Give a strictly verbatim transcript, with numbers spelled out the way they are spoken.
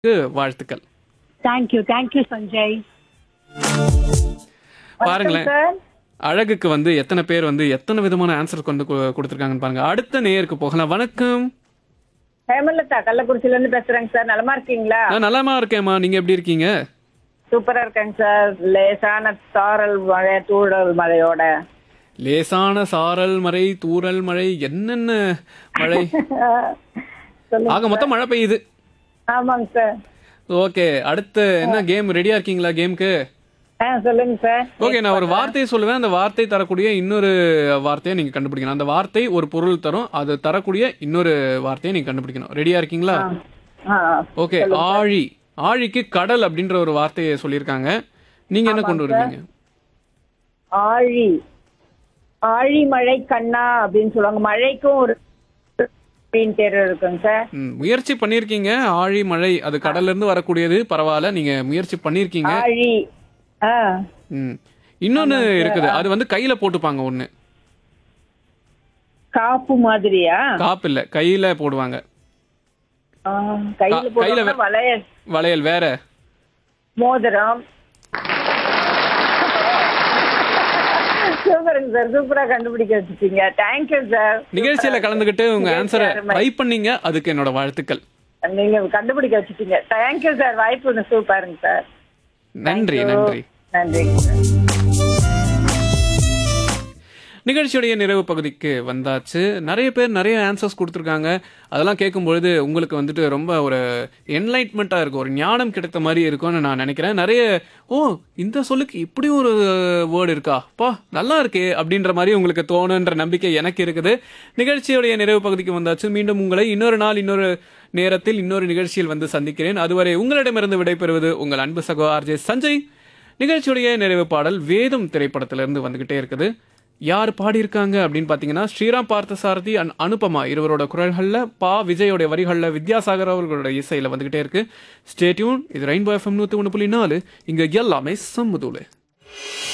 வாழ்த்துக்கள். Thank you thank you Sanjay. பாருங்களேன், sir அழகுக்கு வந்து எத்தனை பேர் வந்து எத்தனை விதமான ஆன்சர் கொண்டு கு- கொடுத்திருக்காங்கன்னு பாருங்க. அடுத்த நேயருக்கு போகலாம். வணக்கம். ஹேமலதா கள்ளக்குறிச்சில இருந்து பேசுறேங்க சார். நலமா இருக்கீங்களா? நான் நலமா இருக்கேம்மா, நீங்க எப்படி இருக்கீங்க? சூப்பரா இருக்கேங்க சார். லேசான சாரல் மழை தூறல் மழையோட லேசான சாரல் மழை, தூறல் மழை, என்னென்ன மழை, சொல்லுங்க. ஆக மொத்தம் மழை பெய்யுது. ஆமாங்க சார். ஓகே, அடுத்து என்ன கேம் ரெடியா இருக்கீங்களா கேமுக்கு? ஆ சொல்லுங்க சார். ஓகே, நான் ஒரு வார்த்தையை சொல்லுவேன். அந்த வார்த்தை தரக்கூடிய இன்னொரு வார்த்தையை நீங்க கண்டுபிடிக்கணும். அந்த வார்த்தை ஒரு பொருள் தரும், அது தரக்கூடிய இன்னொரு வார்த்தையை நீங்க கண்டுபிடிக்கணும். ரெடியா இருக்கீங்களா? ஆ, ஓகே, ஆழி. ஆழிக்கு கடல் அப்படின்ற ஒரு வார்த்தையை சொல்லியிருக்காங்க. நீங்க என்ன கொண்டு வருவீங்க? ஆழி ஆழி மழை கண்ணா அப்படின்னு சொல்லுவாங்க. மழைக்கும் ஒரு அப்படின்னு பேர் இருக்குங்க சார். ம், முயற்சி பண்ணிருக்கீங்க. ஆழி மழை, அது கடல்ல இருந்து வரக்கூடியது. பரவாயில்ல, நீங்க முயற்சி பண்ணிருக்கீங்க. ஆழி ஆ ம், இன்னொன்னு இருக்குது, அது வந்து கையில போட்டுப்பாங்க. ஒண்ணு காப்பு மாதிரியா? காப்பு இல்ல, கையில போடுவாங்க. ஆ, கையில கா- கையில போடுவாங்க. வே- வளையல் வளையல் வேற. மோதிரம். சூப்பருங்க சார், சூப்பரா கண்டுபிடிக்க வச்சுட்டீங்க. Thank you sir. நிகழ்ச்சியில கலந்துகிட்டு உங்க நிகழ்ச்சி ஆன்சரை அருமை. ட்ரை பண்ணீங்க, அதுக்கு என்னோட வாழ்த்துக்கள். நீங்க கண்டுபிடிக்க வச்சுட்டீங்க. Thank you sir. வாய்ப்பு சூப்பருங்க சார். நன்றி Thank you. நன்றி. நன்றிங்க சார். நிகழ்ச்சியுடைய நிறைவு பகுதிக்கு வந்தாச்சு. நிறைய பேர் நிறைய ஆன்சர்ஸ் கொடுத்துருக்காங்க. அதெல்லாம் கேட்கும்பொழுது உங்களுக்கு வந்துட்டு ரொம்ப ஒரு என்லைட்மெண்ட்டாக இருக்கும், ஒரு ஞானம் கிடைத்த மாதிரி இருக்கும்னு நான் நினைக்கிறேன். நிறைய ஓ இந்த சொல்லுக்கு இப்படி ஒரு வேர்டு இருக்கா, பா நல்லா இருக்கே அப்படின்ற மாதிரி உங்களுக்கு தோணுன்ற நம்பிக்கை எனக்கு இருக்குது. நிகழ்ச்சியுடைய நிறைவு பகுதிக்கு வந்தாச்சு. மீண்டும் உங்களை இன்னொரு நாள் இன்னொரு நேரத்தில் இன்னொரு நிகழ்ச்சியில் வந்து சந்திக்கிறேன். அதுவரை உங்களிடமிருந்து விடைபெறுவது உங்கள் அன்பு சகோ ஆர்ஜே சஞ்சய். நிகழ்ச்சியுடைய நிறைவு பாடல் வேதம் திரைப்படத்திலிருந்து வந்துகிட்டே இருக்குது. யார் பாடியிருக்காங்க அப்படின்னு பார்த்தீங்கன்னா, ஸ்ரீராம் பார்த்தசாரதி அண்ட் அனுபமா இருவரோட குரல்களில், பா விஜயோட வரிகளில், வித்யாசாகர் அவர்களோட இசையில் வந்துகிட்டே இருக்கு. Stay tune. இது ரெயின்போ எஃப்எம் நூற்றி ஒன்று புள்ளி நாலு. இங்கே எல்லாமே சம்முதூளு.